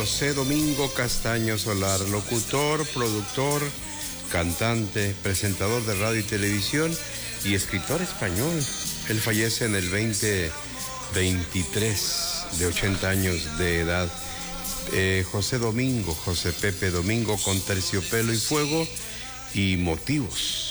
José Domingo Castaño Solar, locutor, productor, cantante, presentador de radio y televisión y escritor español. Él fallece en el 2023, de 80 años de edad. José Domingo, José Pepe Domingo, con Terciopelo y Fuego y Motivos.